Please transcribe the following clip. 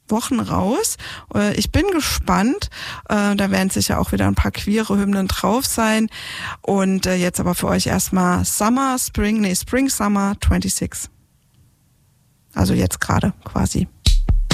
Wochen raus. Ich bin gespannt. Da werden sicher auch wieder ein paar queere Hymnen drauf sein. Und jetzt aber für euch erstmal Spring Summer 26. Also jetzt gerade quasi.